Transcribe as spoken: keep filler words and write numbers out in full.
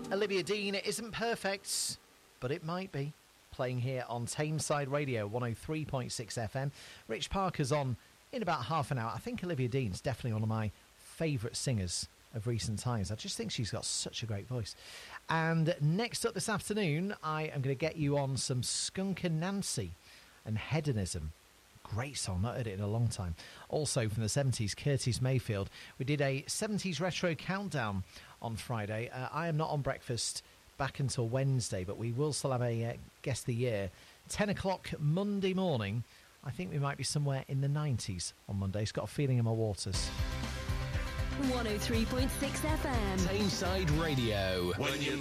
Olivia Dean, it isn't perfect, but it might be. Playing here on Tameside Radio, one oh three point six F M. Rich Parker's on in about half an hour. I think Olivia Dean's definitely one of my favourite singers of recent times. I just think she's got such a great voice. And next up this afternoon, I am going to get you on some Skunk and Nancy and Hedonism. Great song, not heard it in a long time. Also from the seventies, Curtis Mayfield. We did a seventies retro countdown on Friday. Uh, I am not on breakfast back until Wednesday, but we will still have a uh, guest of the year. ten o'clock Monday morning. I think we might be somewhere in the nineties on Monday. It's got a feeling in my waters. one oh three point six F M. Tameside Radio. When you